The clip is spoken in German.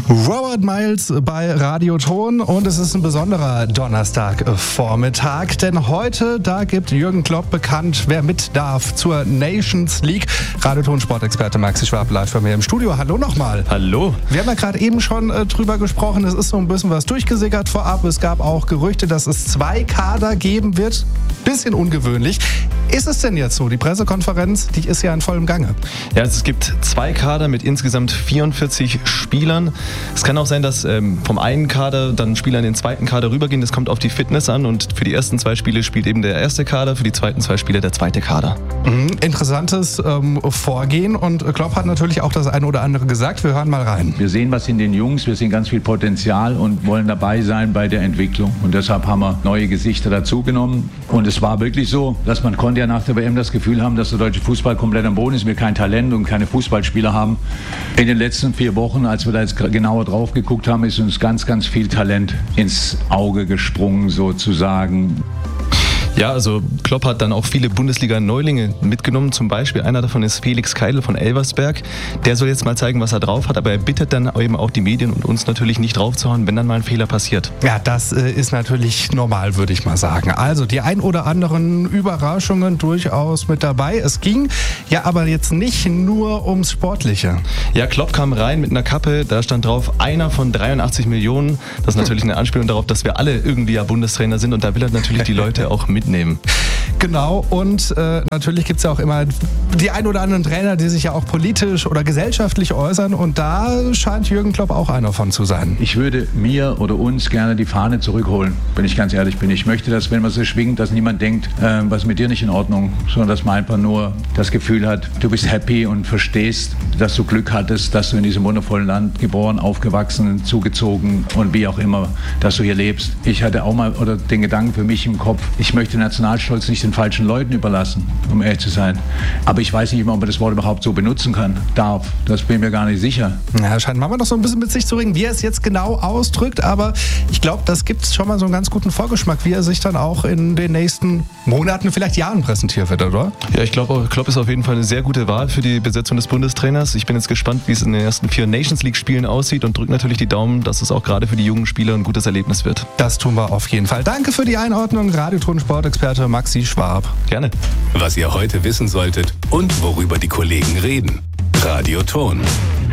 Robert Miles bei Radio Ton und es ist ein besonderer Donnerstagvormittag, denn heute, da gibt Jürgen Klopp bekannt, wer mit darf zur Nations League. Radio Ton Sportexperte Maxi Schwab live bei mir im Studio. Hallo nochmal. Hallo. Wir haben ja gerade eben schon drüber gesprochen, es ist so ein bisschen was durchgesickert vorab. Es gab auch Gerüchte, dass es 2 Kader geben wird. Bisschen ungewöhnlich. Ist es denn jetzt so? Die Pressekonferenz, die ist ja in vollem Gange. Ja, also es gibt 2 Kader mit insgesamt 44 Spielern. Es kann auch sein, dass vom einen Kader dann Spieler in den zweiten Kader rübergehen. Das kommt auf die Fitness an und für die ersten 2 Spiele spielt eben der erste Kader, für die zweiten 2 Spiele der zweite Kader. Interessantes Vorgehen und Klopp hat natürlich auch das eine oder andere gesagt. Wir hören mal rein. Wir sehen was in den Jungs, wir sehen ganz viel Potenzial und wollen dabei sein bei der Entwicklung. Und deshalb haben wir neue Gesichter dazugenommen. Und es war wirklich so, dass man konnte ja nach der WM das Gefühl haben, dass der deutsche Fußball komplett am Boden ist, wir kein Talent und keine Fußballspieler haben. In den letzten 4 Wochen, als wir da jetzt genauer drauf geguckt haben, ist uns ganz, ganz viel Talent ins Auge gesprungen sozusagen. Ja, also Klopp hat dann auch viele Bundesliga-Neulinge mitgenommen. Zum Beispiel einer davon ist Felix Keidel von Elversberg. Der soll jetzt mal zeigen, was er drauf hat, aber er bittet dann eben auch die Medien und uns natürlich nicht draufzuhauen, wenn dann mal ein Fehler passiert. Ja, das ist natürlich normal, würde ich mal sagen. Also die ein oder anderen Überraschungen durchaus mit dabei. Es ging ja aber jetzt nicht nur ums Sportliche. Ja, Klopp kam rein mit einer Kappe, da stand drauf, einer von 83 Millionen. Das ist natürlich eine Anspielung darauf, dass wir alle irgendwie ja Bundestrainer sind und da will er natürlich die Leute auch mitnehmen. Genau, und natürlich gibt es ja auch immer die ein oder anderen Trainer, die sich ja auch politisch oder gesellschaftlich äußern und da scheint Jürgen Klopp auch einer von zu sein. Ich würde mir oder uns gerne die Fahne zurückholen, wenn ich ganz ehrlich bin. Ich möchte, dass, wenn man so schwingt, dass niemand denkt, was ist mit dir nicht in Ordnung, sondern dass man einfach nur das Gefühl hat, du bist happy und verstehst, dass du Glück hattest, dass du in diesem wundervollen Land geboren, aufgewachsen, zugezogen und wie auch immer, dass du hier lebst. Ich hatte auch mal den Gedanken für mich im Kopf, ich möchte Nationalstolz nicht den falschen Leuten überlassen, um ehrlich zu sein. Aber ich weiß nicht immer, ob man das Wort überhaupt so benutzen darf. Das bin ich mir gar nicht sicher. Ja, scheint Mama noch so ein bisschen mit sich zu ringen, wie er es jetzt genau ausdrückt. Aber ich glaube, das gibt es schon mal so einen ganz guten Vorgeschmack, wie er sich dann auch in den nächsten Monaten, vielleicht Jahren präsentiert wird, oder? Ja, ich glaube, Klopp ist auf jeden Fall eine sehr gute Wahl für die Besetzung des Bundestrainers. Ich bin jetzt gespannt, wie es in den ersten 4 Nations League Spielen aussieht und drücke natürlich die Daumen, dass es auch gerade für die jungen Spieler ein gutes Erlebnis wird. Das tun wir auf jeden Fall. Danke für die Einordnung, Radio Ton Sportexperte Maxi Schwab. Gerne. Was ihr heute wissen solltet und worüber die Kollegen reden. Radio Ton.